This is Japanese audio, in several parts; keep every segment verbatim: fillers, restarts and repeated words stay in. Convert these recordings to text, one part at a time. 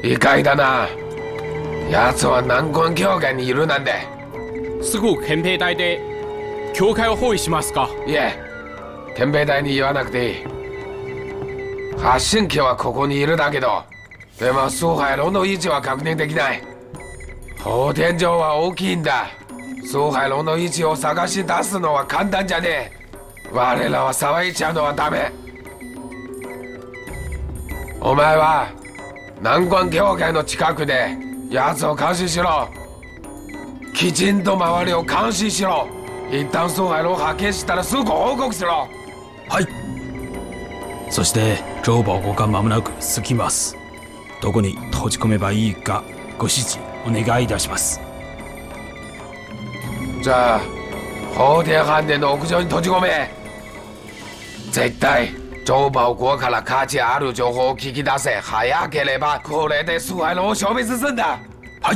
意外だな。奴は南根教会にいるなんて。 すぐ憲兵隊で教会を包囲しますか？ いえ、憲兵隊に言わなくていい。発信機はここにいるだけど、でも崇海楼の位置は確認できない。放天井は大きいんだ。崇海楼の位置を探し出すのは簡単じゃねえ。我らは騒いちゃうのはダメ。お前は南根教会の近くで奴を監視しろ。きちんと周りを監視しろ。一旦崇海楼を発見したらすぐ報告しろ。 はい。そして周保護が間もなく着きます。どこに閉じ込めばいいかご指示お願いいたします。 じゃあ法典飯店の屋上に閉じ込め。絶対周保国から価値ある情報を聞き出せ。早ければこれで崇海楼を消滅するんだ。 はい。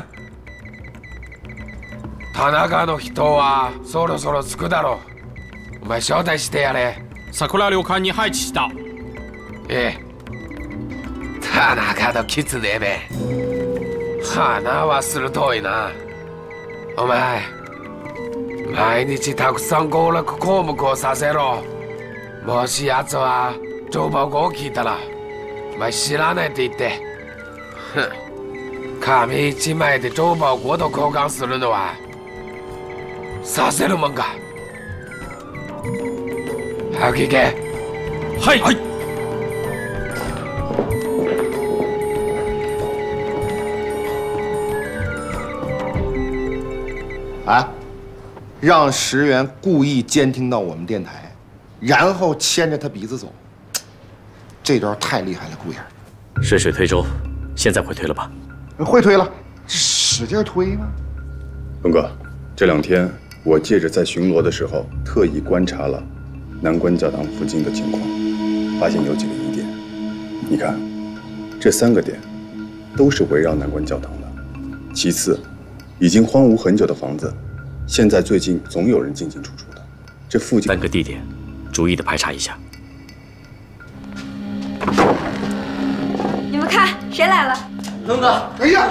田中の人はそろそろ着くだろう。お前招待してやれ。 桜旅館に配置した。 ええ。田中のきつねえべ。花は鋭いな。お前毎日たくさん強楽項目をさせろ。もし奴は情報を聞いたらお前知らないって言って。ふん。紙一枚で情報国と交換するのはさせるもんか。早く行け。 はい、はい。 啊，让石原故意监听到我们电台，然后牵着他鼻子走，这招太厉害了，顾爷。 顺水推舟，现在会推了吧？ 会推了，使劲推吗？ 鹏哥，这两天我借着在巡逻的时候，特意观察了南关教堂附近的情况，发现有几个疑点。你看，这三个点都是围绕南关教堂的。其次，已经荒芜很久的房子，现在最近总有人进进出出的。这附近三个地点，逐一的排查一下。 你们看，谁来了？ 等等！ 哎呀，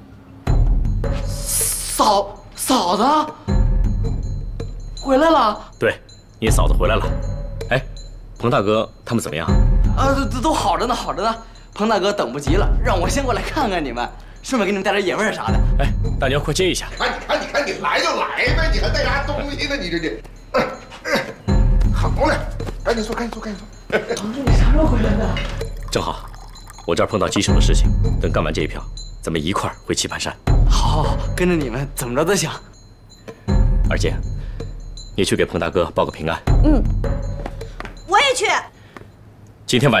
嫂嫂子回来了。 对，你嫂子回来了。哎，彭大哥他们怎么样？ 啊，都都好着呢，好着呢。彭大哥等不及了，让我先过来看看你们，顺便给你们带点野味啥的。 哎，大娘快接一下。 看，你看，你看，你来就来呗，你还带啥东西呢？你这这，好嘞，赶紧说，赶紧说，赶紧说。 同志，你啥时候回来的？ 正好，我这儿碰到棘手的事情，等干完这一票，咱们一块儿回棋盘山。 好，好，跟着你们怎么着都行。 二姐，你去给彭大哥报个平安。 嗯，我也去。 今天晚。